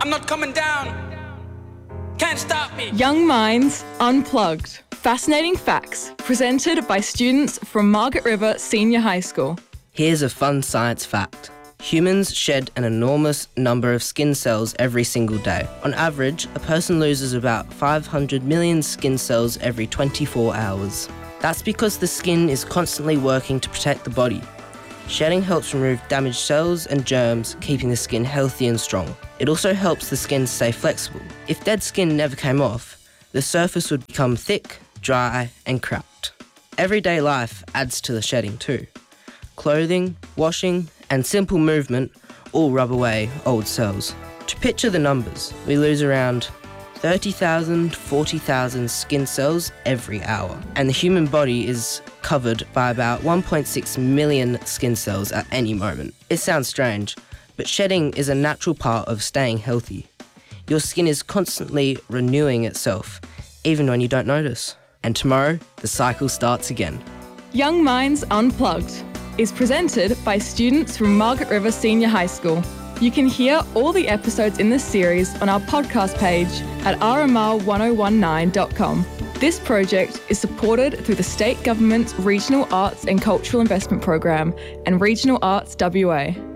I'm not coming down. Can't stop me. Young Minds Unplugged. Fascinating facts presented by students from Margaret River Senior High School. Here's a fun science fact. Humans shed an enormous number of skin cells every single day. On average, a person loses about 500 million skin cells every 24 hours. That's because the skin is constantly working to protect the body. Shedding helps remove damaged cells and germs, keeping the skin healthy and strong. It also helps the skin stay flexible. If dead skin never came off, the surface would become thick, dry, and cracked. Everyday life adds to the shedding too. Clothing, washing, and simple movement all rub away old cells. To picture the numbers, we lose around 30,000 to 40,000 skin cells every hour, and the human body is covered by about 1.6 million skin cells at any moment. It sounds strange, but shedding is a natural part of staying healthy. Your skin is constantly renewing itself, even when you don't notice. And tomorrow, the cycle starts again. Young Minds Unplugged is presented by students from Margaret River Senior High School. You can hear all the episodes in this series on our podcast page at rmr1019.com. This project is supported through the State Government's Regional Arts and Cultural Investment Program and Regional Arts WA.